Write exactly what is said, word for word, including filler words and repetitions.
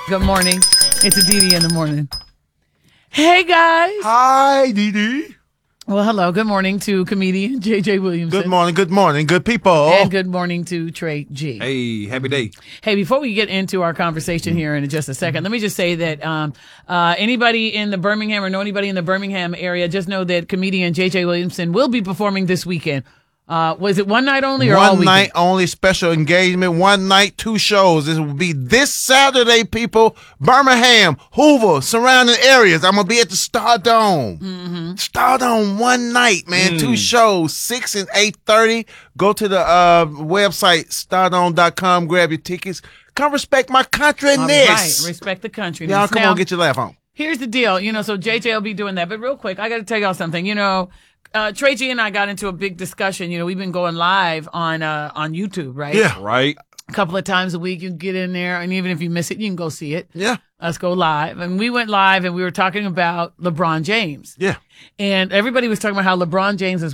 Good morning. It's Aditi in the morning. Hey, guys. Hi, Dee Dee. Well, hello. Good morning to comedian J J Williamson. Good morning, good morning, good people. And good morning to Trey G. Hey, happy day. Hey, before we get into our conversation here in just a second, let me just say that um, uh, anybody in the Birmingham or know anybody in the Birmingham area, just know that comedian J J Williamson will be performing this weekend. Uh, was it one night only or one all weekend? night only special engagement, one night, two shows. This will be this Saturday, people. Birmingham, Hoover, surrounding areas. I'm going to be at the Stardome. Mm-hmm. Stardome, one night, man. Mm. Two shows, six and eight thirty. Go to the uh, website, stardome dot com. Grab your tickets. Come respect my countryness. Right, respect the country. Y'all come now, on, get your laugh on. Here's the deal. You know, so J J will be doing that. But real quick, I got to tell y'all something. You know, Uh, Trey G and I got into a big discussion. You know, we've been going live on uh, on YouTube, right? Yeah. Right. A couple of times a week, you can get in there, and even if you miss it, you can go see it. Yeah. Let's go live. And we went live, and we were talking about LeBron James. Yeah. And everybody was talking about how LeBron James is